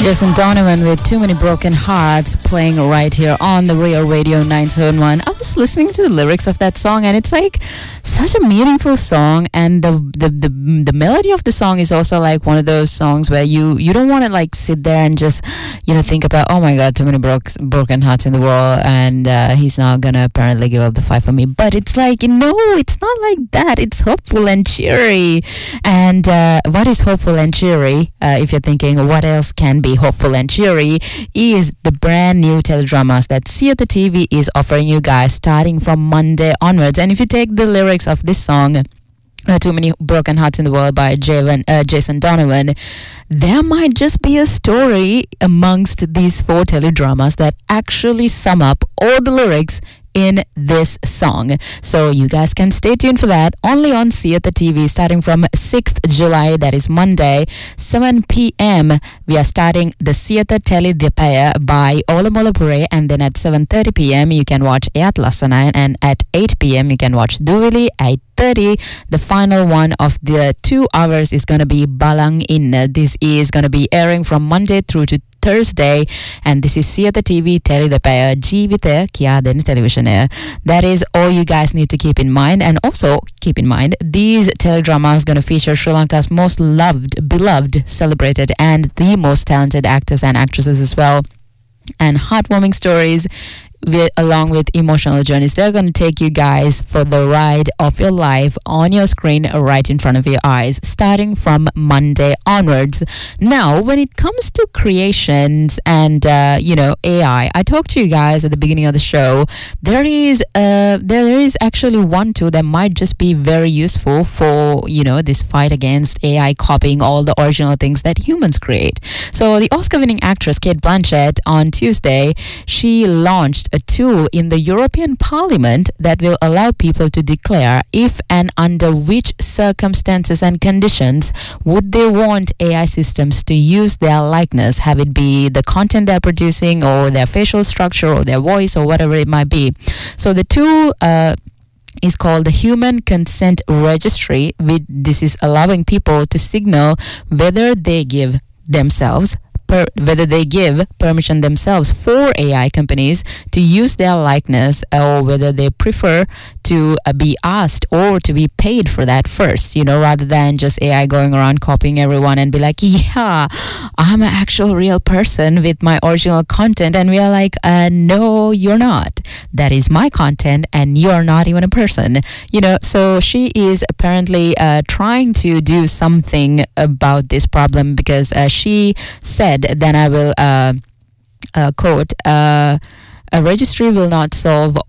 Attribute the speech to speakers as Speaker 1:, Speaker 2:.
Speaker 1: Jason Donovan with Too Many Broken Hearts playing right here on the Real Radio 971. I was listening to the lyrics of that song and it's like such a meaningful song, and the melody of the song is also like one of those songs where you don't want to like sit there and just think about, oh my god, too many broken hearts in the world, and he's not gonna apparently give up the fight for me. But it's like, no, it's not like that. It's hopeful and cheery. And what is hopeful and cheery, if you're thinking what else can be hopeful and cheery, is the brand new teledramas that Theatre TV is offering you guys starting from Monday onwards. And if you take the lyrics of this song, Too Many Broken Hearts in the World by Jason Donovan, there might just be a story amongst these 4 teledramas that actually sum up all the lyrics in this song. So you guys can stay tuned for that only on Theatre TV starting from 6th July, that is Monday, 7 p.m. We are starting the Theatre Tele Dipaya by Olamolapure, and then at 7:30 p.m. you can watch Ayat Lasana, and at 8 p.m. you can watch Duvili. 8:30, the final one of the 2 hours is going to be Balang Inna. This is going to be airing from Monday through to Thursday, and this is Theatre TV Teledapaya Jeevitaya Kiya Den Television Air. That is all you guys need to keep in mind. And also keep in mind, these teledramas going to feature Sri Lanka's most loved, beloved, celebrated, and the most talented actors and actresses as well, and heartwarming stories along with emotional journeys. They're going to take you guys for the ride of your life on your screen right in front of your eyes starting from Monday onwards. Now, when it comes to creations and AI, I talked to you guys at the beginning of the show. There is actually one tool that might just be very useful for this fight against AI copying all the original things that humans create. So the Oscar-winning actress Cate Blanchett on Tuesday, she launched a tool in the European Parliament that will allow people to declare if and under which circumstances and conditions would they want AI systems to use their likeness, have it be the content they're producing or their facial structure or their voice or whatever it might be. So the tool is called the Human Consent Registry. This is allowing people to signal whether they give permission themselves for AI companies to use their likeness, or whether they prefer to be asked or to be paid for that first, rather than just AI going around copying everyone and be like, yeah, I'm an actual real person with my original content. And we are like, no, you're not. That is my content and you're not even a person. So she is apparently trying to do something about this problem, because she said, then I will quote, a registry will not solve